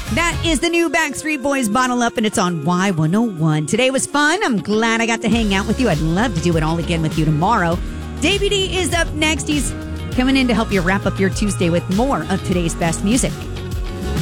That is the new Backstreet Boys, Bottle Up, and it's on Y101. Today was fun. I'm glad I got to hang out with you. I'd love to do it all again with you tomorrow. Davey D is up next. He's coming in to help you wrap up your Tuesday with more of today's best music.